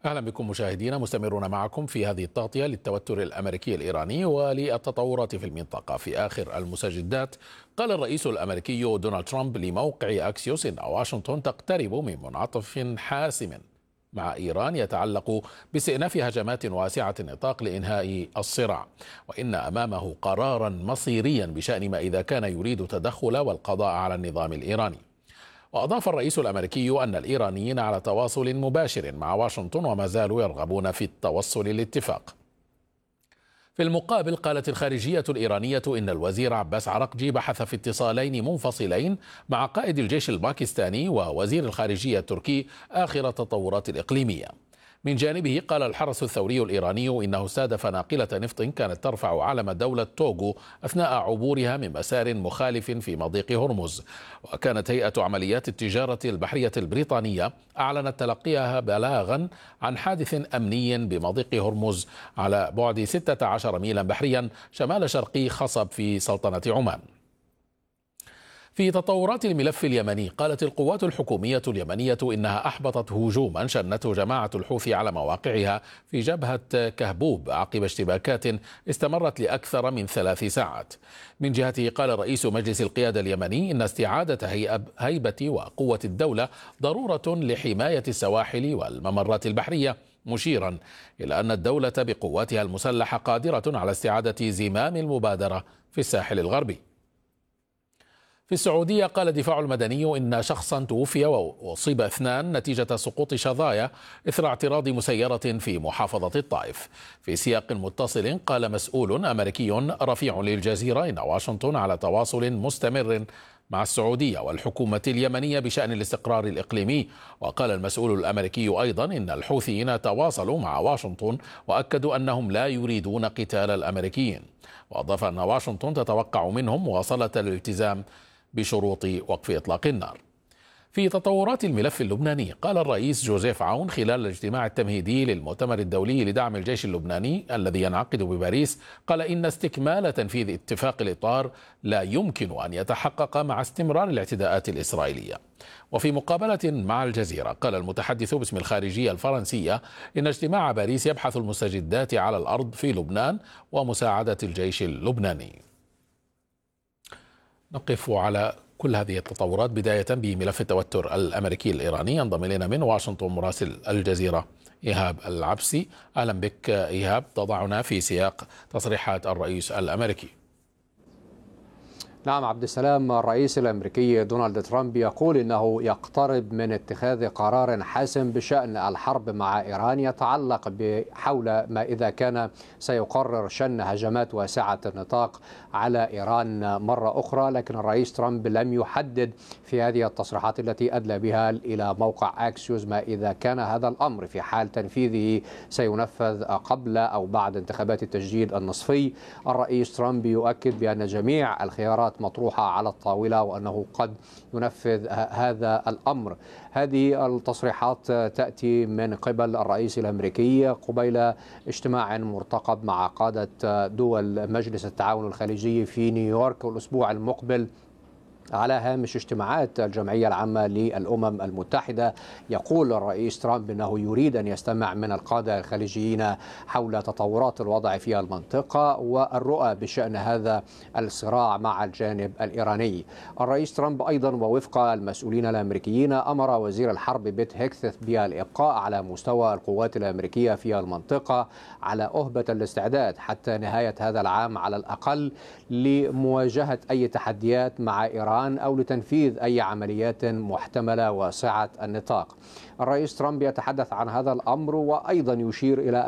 أهلا بكم مشاهدينا، مستمرون معكم في هذه التغطية للتوتر الأمريكي الإيراني وللتطورات في المنطقة. في آخر المستجدات قال الرئيس الأمريكي دونالد ترامب لموقع أكسيوس إن واشنطن تقترب من منعطف حاسم مع إيران يتعلق باستئناف هجمات واسعة النطاق لإنهاء الصراع، وإن أمامه قرارا مصيريا بشأن ما إذا كان يريد تدخل والقضاء على النظام الإيراني. وأضاف الرئيس الأمريكي أن الإيرانيين على تواصل مباشر مع واشنطن وما زالوا يرغبون في التوصل لاتفاق. في المقابل قالت الخارجية الإيرانية إن الوزير عباس عرقجي بحث في اتصالين منفصلين مع قائد الجيش الباكستاني ووزير الخارجية التركي آخر التطورات الإقليمية. من جانبه قال الحرس الثوري الإيراني إنه استهدف ناقلة نفط كانت ترفع علم دولة توغو أثناء عبورها من مسار مخالف في مضيق هرمز. وكانت هيئة عمليات التجارة البحرية البريطانية أعلنت تلقيها بلاغا عن حادث أمني بمضيق هرمز على بعد 16 ميلا بحريا شمال شرقي خصب في سلطنة عمان. في تطورات الملف اليمني قالت القوات الحكومية اليمنية إنها أحبطت هجوما شنته جماعة الحوثي على مواقعها في جبهة كهبوب عقب اشتباكات استمرت لأكثر من 3 ساعات. من جهته قال رئيس مجلس القيادة اليمني إن استعادة هيبة وقوة الدولة ضرورة لحماية السواحل والممرات البحرية، مشيرا إلى أن الدولة بقواتها المسلحة قادرة على استعادة زمام المبادرة في الساحل الغربي. في السعودية قال الدفاع المدني إن شخصا توفي وأصيب 2 نتيجة سقوط شظايا إثر اعتراض مسيرة في محافظة الطائف. في سياق متصل قال مسؤول أمريكي رفيع للجزيرة إن واشنطن على تواصل مستمر مع السعودية والحكومة اليمنية بشأن الاستقرار الإقليمي. وقال المسؤول الأمريكي أيضا إن الحوثيين تواصلوا مع واشنطن وأكدوا أنهم لا يريدون قتال الأمريكيين. وأضاف أن واشنطن تتوقع منهم مواصلة الالتزام بشروط وقف إطلاق النار. في تطورات الملف اللبناني قال الرئيس جوزيف عون خلال الاجتماع التمهيدي للمؤتمر الدولي لدعم الجيش اللبناني الذي ينعقد بباريس، قال إن استكمال تنفيذ اتفاق الإطار لا يمكن أن يتحقق مع استمرار الاعتداءات الإسرائيلية. وفي مقابلة مع الجزيرة قال المتحدث باسم الخارجية الفرنسية إن اجتماع باريس يبحث المستجدات على الأرض في لبنان ومساعدة الجيش اللبناني. نقف على كل هذه التطورات بداية بملف التوتر الأمريكي الإيراني. ينضم إلينا من واشنطن مراسل الجزيرة إيهاب العبسي. أهلا بك إيهاب، تضعنا في سياق تصريحات الرئيس الأمريكي. نعم عبد السلام، الرئيس الأمريكي دونالد ترامب يقول إنه يقترب من اتخاذ قرار حاسم بشأن الحرب مع إيران يتعلق بحول ما إذا كان سيقرر شن هجمات واسعة النطاق على إيران مرة أخرى. لكن الرئيس ترامب لم يحدد في هذه التصريحات التي أدلى بها إلى موقع أكسيوس ما إذا كان هذا الأمر في حال تنفيذه سينفذ قبل أو بعد انتخابات التجديد النصفي. الرئيس ترامب يؤكد بأن جميع الخيارات مطروحة على الطاولة وأنه قد ينفذ هذا الأمر. هذه التصريحات تأتي من قبل الرئيس الأمريكي قبيل اجتماع مرتقب مع قادة دول مجلس التعاون الخليجي في نيويورك الأسبوع المقبل على هامش اجتماعات الجمعية العامة للأمم المتحدة. يقول الرئيس ترامب أنه يريد أن يستمع من القادة الخليجيين حول تطورات الوضع في المنطقة والرؤى بشأن هذا الصراع مع الجانب الإيراني. الرئيس ترامب أيضا ووفق المسؤولين الأمريكيين أمر وزير الحرب بيت هيكسث بالإبقاء على مستوى القوات الأمريكية في المنطقة على أهبة الاستعداد حتى نهاية هذا العام على الأقل لمواجهة أي تحديات مع إيران أو لتنفيذ أي عمليات محتملة واسعة النطاق. الرئيس ترامب يتحدث عن هذا الأمر وأيضا يشير إلى